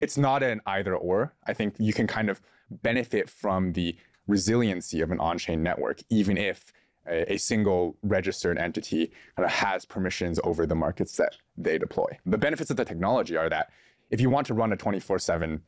it's not an either or. I think you can kind of benefit from the resiliency of an on-chain network, even if a single registered entity kind of has permissions over the markets that they deploy. The benefits of the technology are that if you want to run a 24/7,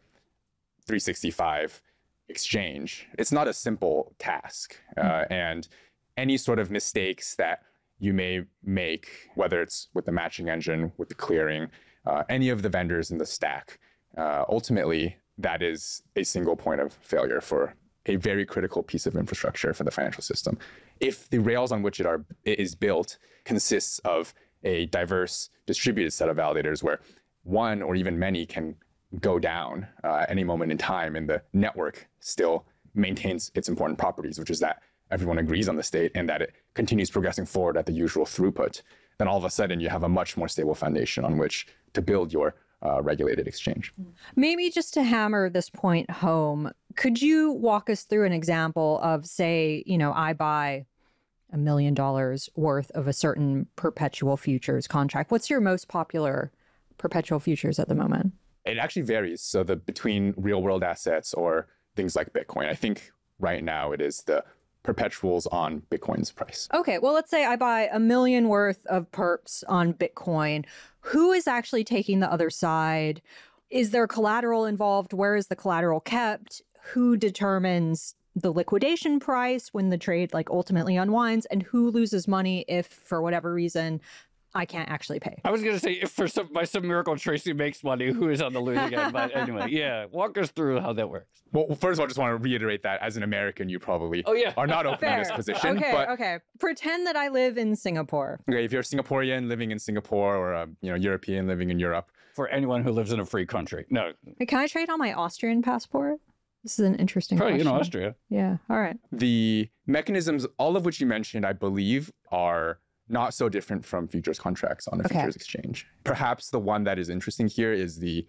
365 exchange, it's not a simple task. And any sort of mistakes that you may make, whether it's with the matching engine, with the clearing, any of the vendors in the stack, ultimately, that is a single point of failure for a very critical piece of infrastructure for the financial system. If the rails on which it is built consists of a diverse distributed set of validators where one or even many can go down at any moment in time, and the network still maintains its important properties, which is that everyone agrees on the state and that it continues progressing forward at the usual throughput, then all of a sudden you have a much more stable foundation on which to build your regulated exchange. Maybe just to hammer this point home, could you walk us through an example of, say, I buy $1 million worth of a certain perpetual futures contract? What's your most popular perpetual futures at the moment? It actually varies. So between real world assets or things like Bitcoin, I think right now it is the perpetuals on Bitcoin's price. Okay, well, let's say I buy $1 million worth of perps on Bitcoin. Who is actually taking the other side? Is there collateral involved? Where is the collateral kept? Who determines the liquidation price when the trade ultimately unwinds? And who loses money if, for whatever reason, I can't actually pay? I was going to say, if by some miracle Tracy makes money, who is on the losing end? But anyway, yeah, walk us through how that works. Well, first of all, I just want to reiterate that as an American, you probably are not open to this position. Okay. Pretend that I live in Singapore. Okay, if you're a Singaporean living in Singapore or a European living in Europe. For anyone who lives in a free country. No. Hey, can I trade on my Austrian passport? This is an interesting question. Probably in Austria. Yeah, all right. The mechanisms, all of which you mentioned, I believe, are not so different from futures contracts on a futures exchange. Perhaps the one that is interesting here is there's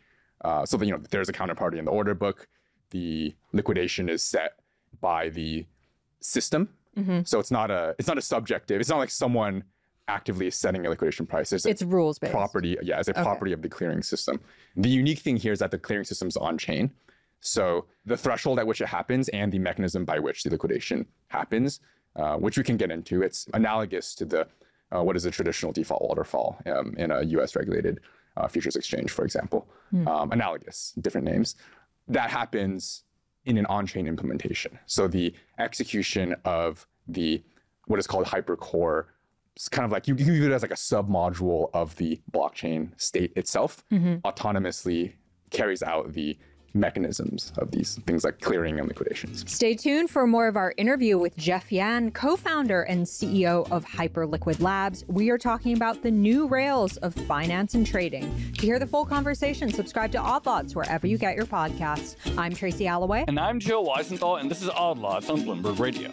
a counterparty in the order book. The liquidation is set by the system. Mm-hmm. So it's not a subjective. It's not like someone actively setting a liquidation price. It's rules-based. Property, it's a property of the clearing system. The unique thing here is that the clearing system is on-chain. So the threshold at which it happens and the mechanism by which the liquidation happens, which we can get into, it's analogous to what is a traditional default waterfall in a US regulated futures exchange, for example. Analogous, different names. That happens in an on-chain implementation. So the execution of what is called hypercore, it's kind of like you can view it as like a submodule of the blockchain state itself, autonomously carries out the mechanisms of these things like clearing and liquidations. Stay tuned for more of our interview with Jeff Yan, co-founder and CEO of Hyperliquid Labs. We are talking about the new rails of finance and trading. To hear the full conversation, subscribe to Odd Lots wherever you get your podcasts. I'm Tracy Alloway. And I'm Joe Weisenthal, and this is Odd Lots on Bloomberg Radio.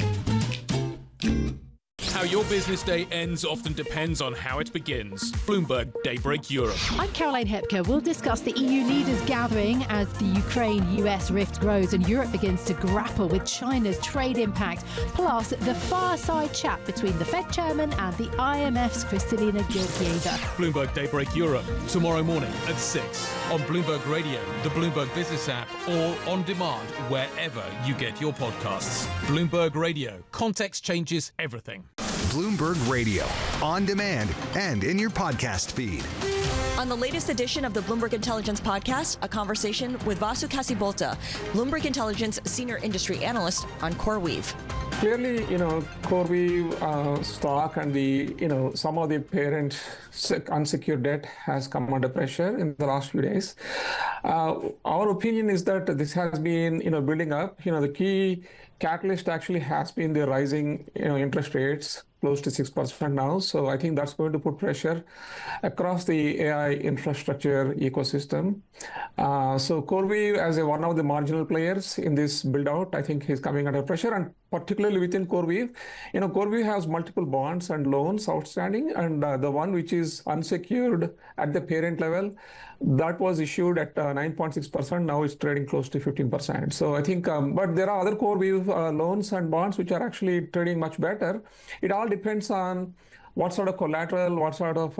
How your business day ends often depends on how it begins. Bloomberg Daybreak Europe. I'm Caroline Hepker. We'll discuss the EU leaders gathering as the Ukraine-US rift grows and Europe begins to grapple with China's trade impact, plus the fireside chat between the Fed chairman and the IMF's Kristalina Georgieva. Bloomberg Daybreak Europe, tomorrow morning at 6 on Bloomberg Radio, the Bloomberg Business app, or on demand wherever you get your podcasts. Bloomberg Radio. Context changes everything. Bloomberg Radio, on demand and in your podcast feed. On the latest edition of the Bloomberg Intelligence podcast, a conversation with Vasu Kasibolta, Bloomberg Intelligence senior industry analyst on CoreWeave. Clearly, CoreWeave stock and some of the parent unsecured debt has come under pressure in the last few days. Our opinion is that this has been, building up. The key catalyst actually has been the rising, interest rates, close to 6% now. So I think that's going to put pressure across the AI infrastructure ecosystem. So CoreWeave, as one of the marginal players in this build out, I think is coming under pressure, and particularly within CoreWeave. CoreWeave has multiple bonds and loans outstanding, and the one which is unsecured at the parent level, that was issued at 9.6%. Now it's trading close to 15%. So I think, but there are other CoreWeave loans and bonds which are actually trading much better. It all depends on what sort of collateral, what sort of